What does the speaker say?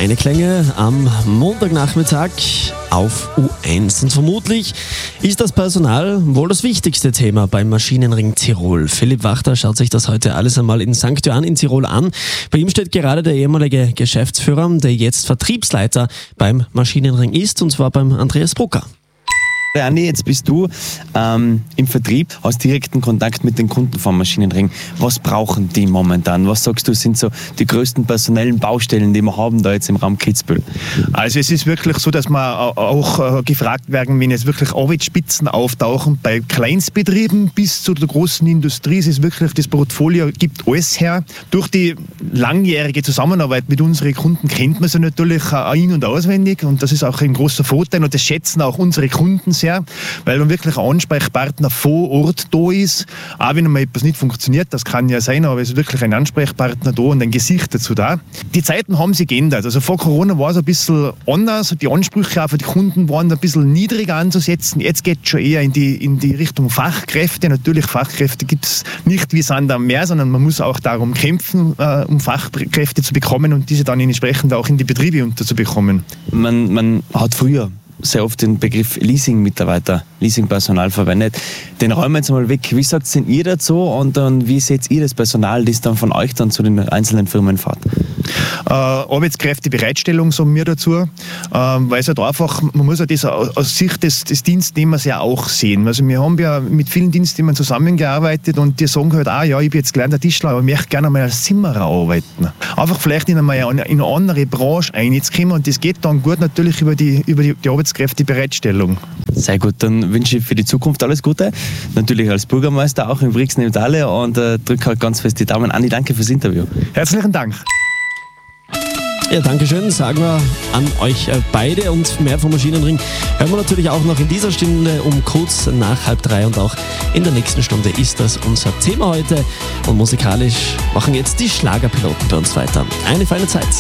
Feine Klänge am Montagnachmittag auf U1. Und vermutlich ist das Personal wohl das wichtigste Thema beim Maschinenring Tirol. Philipp Wachter schaut sich das heute alles einmal in St. Johann in Tirol an. Bei ihm steht gerade der ehemalige Geschäftsführer, der jetzt Vertriebsleiter beim Maschinenring ist, und zwar beim Andreas Brucker. Andi, jetzt bist du im Vertrieb, hast direkten Kontakt mit den Kunden vom Maschinenring. Was brauchen die momentan? Was sagst du, sind so die größten personellen Baustellen, die wir haben da jetzt im Raum Kitzbühel? Also es ist wirklich so, dass wir auch gefragt werden, wenn jetzt wirklich Arbeitsspitzen auftauchen, bei Kleinstbetrieben bis zu der großen Industrie. Es ist wirklich, das Portfolio gibt alles her. Durch die langjährige Zusammenarbeit mit unseren Kunden kennt man sie natürlich in- und auswendig, und das ist auch ein großer Vorteil, und das schätzen auch unsere Kunden sehr, weil man wirklich ein Ansprechpartner vor Ort da ist. Auch wenn mal etwas nicht funktioniert, das kann ja sein, aber es ist wirklich ein Ansprechpartner da und ein Gesicht dazu da. Die Zeiten haben sich geändert. Also vor Corona war es ein bisschen anders. Die Ansprüche auch für die Kunden waren ein bisschen niedriger anzusetzen. Jetzt geht es schon eher in die Richtung Fachkräfte. Natürlich, Fachkräfte gibt es nicht wie Sand am Meer, sondern man muss auch darum kämpfen, um Fachkräfte zu bekommen und diese dann entsprechend auch in die Betriebe unterzubekommen. Man hat früher sehr oft den Begriff Leasing-Mitarbeiter, Leasing-Personal verwendet. Den räumen wir jetzt mal weg. Wie sagt denn ihr dazu, und dann wie seht ihr das Personal, das dann von euch dann zu den einzelnen Firmen fährt? Arbeitskräftebereitstellung sagen wir dazu, weil es halt einfach, man muss ja das aus Sicht des Dienstnehmers ja auch sehen. Also wir haben ja mit vielen Dienstnehmern zusammengearbeitet und die sagen halt auch, ja, ich bin jetzt gelernter Tischler, aber ich möchte gerne mal als Zimmerer arbeiten. Einfach vielleicht in eine andere Branche einzukommen, und das geht dann gut natürlich über die Arbeitskräftebereitstellung. Sehr gut, dann wünsche ich für die Zukunft alles Gute. Natürlich als Bürgermeister auch in Brixen im Tale, und drücke halt ganz fest die Daumen. Andi, danke fürs Interview. Herzlichen Dank. Ja, Dankeschön, sagen wir an euch beide, und mehr vom Maschinenring hören wir natürlich auch noch in dieser Stunde um kurz nach 2:30, und auch in der nächsten Stunde ist das unser Thema heute, und musikalisch machen jetzt die Schlagerpiloten bei uns weiter. Eine feine Zeit.